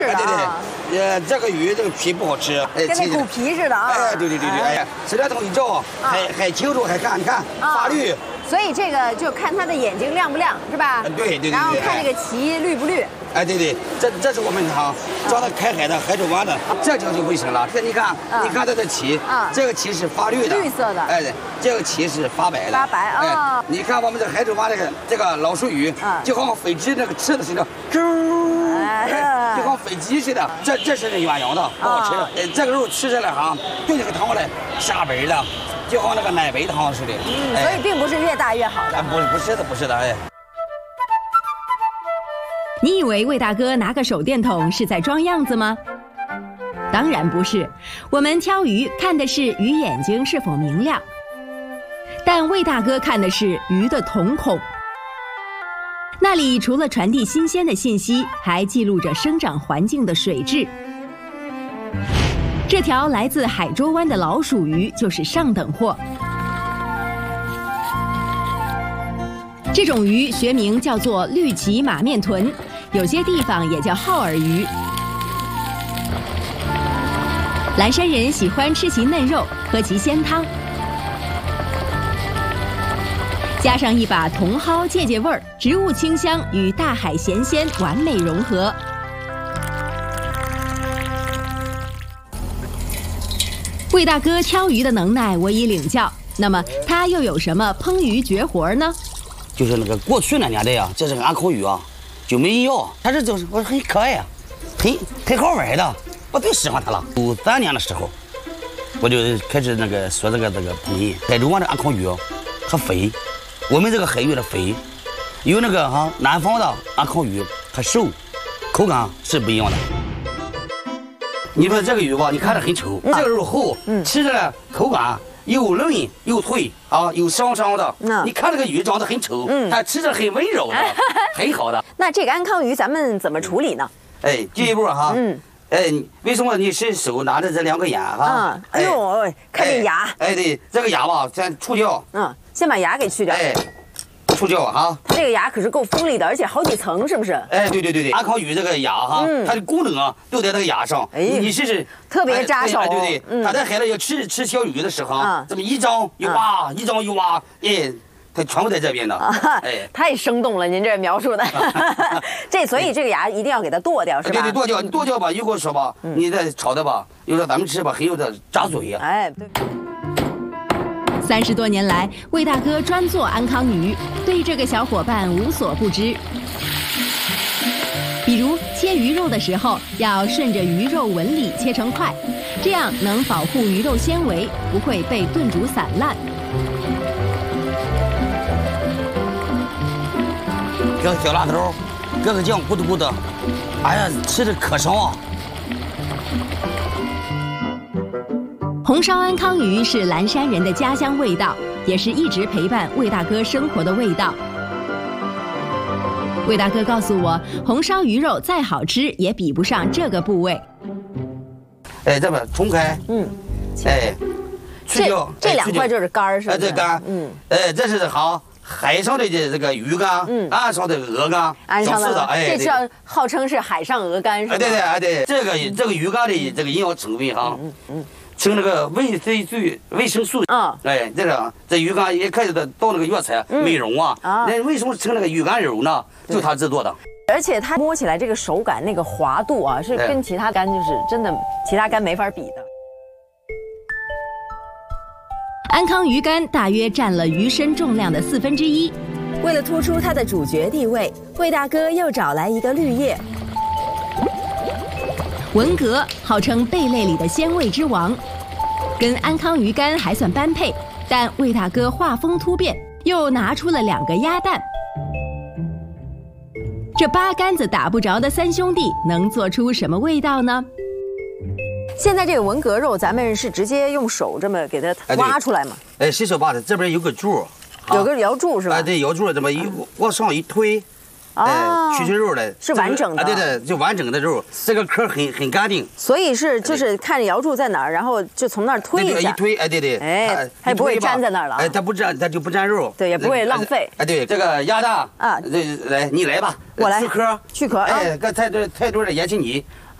是的。 对，这个鱼这个皮不好吃， 跟那骨皮似的啊。 哎，对，吃这东西之后还清楚，还看，你看发绿。 所以这个就看它的眼睛亮不亮，是吧？ 对。 然后看这个鳍绿不绿。 哎，对，这是我们装的开海的海水湾的，这就卫生了。这你看它的鳍，这个鳍是发绿的， 绿色的。 哎，这个鳍是发白的。 发白啊！ 哎，你看我们这海水湾这个老鼠鱼，就好像飞机那个翅子似的，就好像飞机似的。这是鸳鸯的，不好吃。这个肉吃起来对这个汤来下味了，就好像那个奶白汤似的。 所以并不是越大越好的。 不是的，哎。 你以为魏大哥拿个手电筒是在装样子吗？当然不是，我们挑鱼看的是鱼眼睛是否明亮，但魏大哥看的是鱼的瞳孔。那里除了传递新鲜的信息，还记录着生长环境的水质。这条来自海州湾的老鼠鱼就是上等货。这种鱼学名叫做绿鳍马面豚，有些地方也叫耗儿鱼。蓝山人喜欢吃其嫩肉，喝其鲜汤，加上一把茼蒿借味儿，植物清香与大海咸鲜完美融合。魏大哥挑鱼的能耐我已领教，那么他又有什么烹鱼绝活呢？ 就是那个过去那年代呀，这是个安康鱼啊，就没药，它这就是我很可爱呀，很好玩的，我最喜欢它了。93年的时候，我就开始学这个烹饪。海州湾的安康鱼它肥，我们这个海鱼的肥，有南方的安康鱼它瘦，口感是不一样的。你说这个鱼吧，你看着很丑，这个肉厚，吃着呢口感又嫩又脆又香香的。你看这个鱼长得很丑，它吃着很温柔的，很好的。 那这个安康鱼咱们怎么处理呢？ 哎，第一步为什么你是手拿着这2个眼哎呦，看这牙。 哎，对，这个牙吧，先除掉。 先把牙给去掉。 除掉它这个牙可是够锋利的，而且好几层，是不是？ 哎，对，安康鱼这个牙它的功能都在那个牙上。你试试， 特别扎手。 对，它在海里要吃小鱼的时候，这么一张一挖，它全部在这边的。 太生动了，您这描述的。所以这个牙一定要给它剁掉，是吧？ 对，剁掉吧。如果说吧，你再炒的吧，有时候咱们吃吧，很有点扎嘴。 对。 30多年来，魏大哥专做安康鱼，对这个小伙伴无所不知。比如切鱼肉的时候，要顺着鱼肉纹理切成块，这样能保护鱼肉纤维，不会被炖煮散烂。 搁小辣头，搁个酱，咕嘟咕嘟，哎呀，吃的可香啊！ 红烧安康鱼是蓝山人的家乡味道，也是一直陪伴魏大哥生活的味道。魏大哥告诉我，红烧鱼肉再好吃也比不上这个部位。 这边冲开，去掉。 这2块就是肝，是吧？ 这肝，这是海上的这个鱼肝，岸上的鹅肝， 岸上的，这叫号称是海上鹅肝，是吧？ 对，这个鱼肝的这个营养成分称那个维生素，这鱼肝也开始到那个药材美容那为什么称那个鱼肝油呢？就它制作的。 而且它摸起来这个手感那个滑度是跟其他肝就是真的其他肝没法比的。 安康鱼肝大约占了鱼身重量的1/4。 为了突出它的主角地位，魏大哥又找来一个绿叶。 文蛤号称贝类里的鲜味之王，跟安康鱼肝还算般配，但魏大哥画风突变，又拿出了2个鸭蛋。这8竿子打不着的3兄弟能做出什么味道呢？ 现在这个文蛤肉，咱们是直接用手这么给它挖出来吗？ 洗手把的，这边有个柱， 有个摇柱是吧？ 对，摇柱这么往上一推。去肉的是完整的， 对，就完整的肉，这个壳很干净， 所以就是看着摇柱在哪儿，然后就从那儿推一下， 一推，对， 它也不会粘在那儿了， 它不粘，它就不粘肉， 对，也不会浪费， 对，这个鸭蛋来，你来吧， 我来去壳， 去壳， 跟菜墩的盐青泥